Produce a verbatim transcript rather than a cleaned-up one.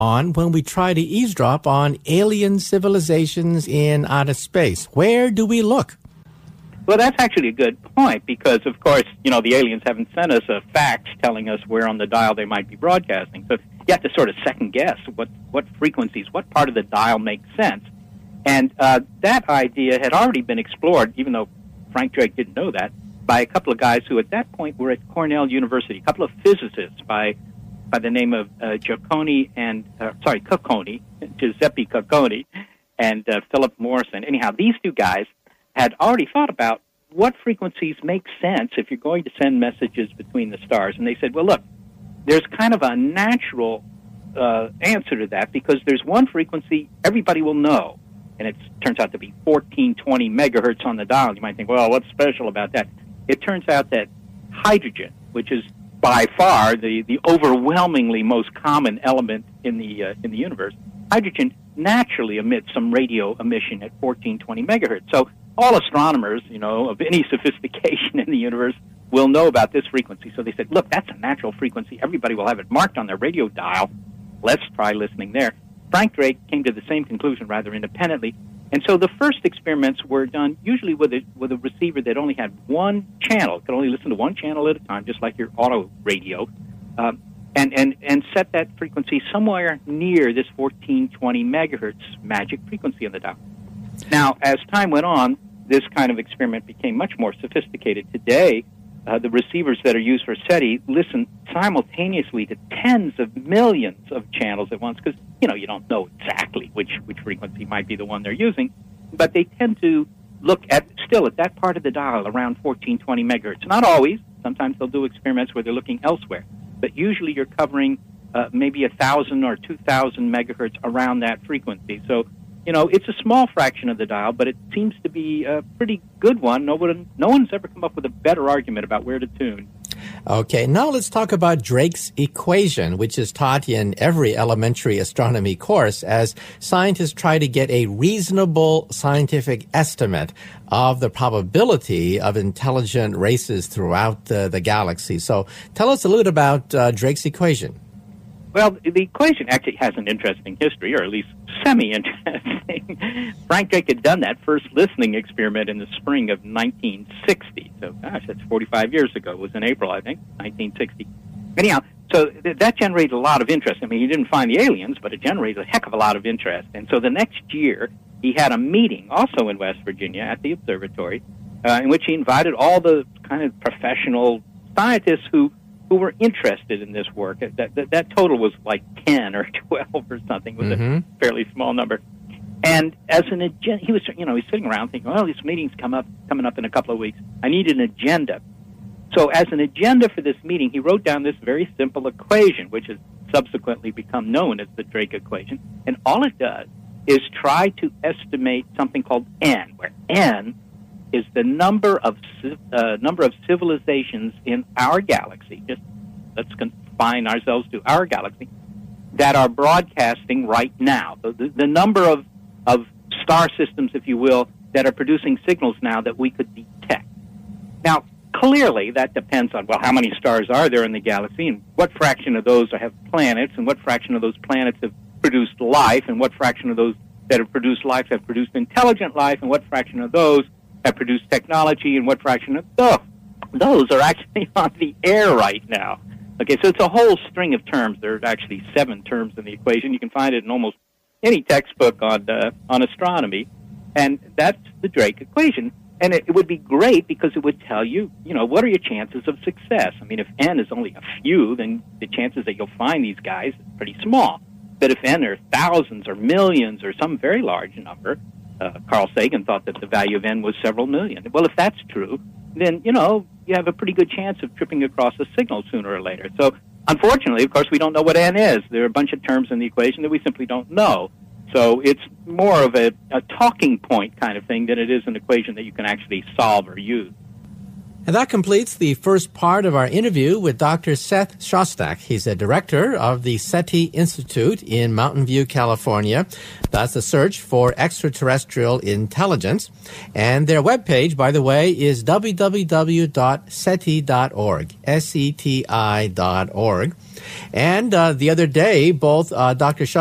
on when we try to eavesdrop on alien civilizations in outer space? Where do we look? Well, that's actually a good point because, of course, you know, the aliens haven't sent us a fax telling us where on the dial they might be broadcasting. So you have to sort of second-guess what, what frequencies, what part of the dial makes sense. And uh, that idea had already been explored, even though Frank Drake didn't know that, by a couple of guys who at that point were at Cornell University, a couple of physicists by by the name of uh, Giacconi and, uh, sorry, Cocconi, Giuseppe Cocconi, and uh, Philip Morrison. Anyhow, these two guys had already thought about what frequencies make sense if you're going to send messages between the stars. And they said, well, look, there's kind of a natural uh, answer to that because there's one frequency everybody will know, and it turns out to be fourteen twenty megahertz on the dial. You might think, well, what's special about that? It turns out that hydrogen, which is by far the, the overwhelmingly most common element in the uh, in the universe, hydrogen naturally emits some radio emission at fourteen twenty megahertz. So all astronomers, you know, of any sophistication in the universe will know about this frequency. So they said, look, that's a natural frequency. Everybody will have it marked on their radio dial. Let's try listening there. Frank Drake came to the same conclusion rather independently. And so the first experiments were done usually with a, with a receiver that only had one channel, could only listen to one channel at a time, just like your auto radio, um, and, and, and set that frequency somewhere near this fourteen twenty megahertz magic frequency on the dial. Now, as time went on, this kind of experiment became much more sophisticated. Today, uh, the receivers that are used for SETI listen simultaneously to tens of millions of channels at once because, you know, you don't know exactly which, which frequency might be the one they're using, but they tend to look at, still at that part of the dial around fourteen twenty megahertz. Not always. Sometimes they'll do experiments where they're looking elsewhere, but usually you're covering uh, maybe one thousand or two thousand megahertz around that frequency. So, you know, it's a small fraction of the dial, but it seems to be a pretty good one. No one, no one's ever come up with a better argument about where to tune. Okay, now let's talk about Drake's equation, which is taught in every elementary astronomy course as scientists try to get a reasonable scientific estimate of the probability of intelligent races throughout the, the galaxy. So tell us a little about uh, Drake's equation. Well, the equation actually has an interesting history, or at least semi-interesting. Frank Drake had done that first listening experiment in the spring of nineteen sixty. So, gosh, that's forty-five years ago. It was in April, I think, nineteen sixty. Anyhow, so th- that generated a lot of interest. I mean, he didn't find the aliens, but it generated a heck of a lot of interest. And so the next year, he had a meeting, also in West Virginia, at the observatory, uh, in which he invited all the kind of professional scientists who who were interested in this work. That, that that total was like ten or twelve or something. It was mm-hmm. a fairly small number. And as an agenda, he was, you know, he's sitting around thinking, well, this meeting's come up, coming up in a couple of weeks. I need an agenda. So as an agenda for this meeting, he wrote down this very simple equation, which has subsequently become known as the Drake equation. And all it does is try to estimate something called N, where N is the number of uh, number of civilizations in our galaxy, just let's confine ourselves to our galaxy, that are broadcasting right now. The, the, the number of, of star systems, if you will, that are producing signals now that we could detect. Now, clearly, that depends on, well, how many stars are there in the galaxy, and what fraction of those have planets, and what fraction of those planets have produced life, and what fraction of those that have produced life have produced intelligent life, and what fraction of those have produced technology, and what fraction of oh, those are actually on the air right now. Okay, so it's a whole string of terms. There are actually seven terms in the equation. You can find it in almost any textbook on uh, on astronomy, and that's the Drake equation. And it, it would be great because it would tell you, you know, what are your chances of success? I mean, if N is only a few, then the chances that you'll find these guys is pretty small. But if N are thousands or millions or some very large number, Uh, Carl Sagan thought that the value of N was several million. Well, if that's true, then, you know, you have a pretty good chance of tripping across a signal sooner or later. So, unfortunately, of course, we don't know what N is. There are a bunch of terms in the equation that we simply don't know. So it's more of a, a talking point kind of thing than it is an equation that you can actually solve or use. And that completes the first part of our interview with Doctor Seth Shostak. He's a director of the SETI Institute in Mountain View, California. That's the search for extraterrestrial intelligence. And their webpage, by the way, is w w w dot seti dot org, S E T I dot org. And uh, the other day, both uh, Doctor Shostak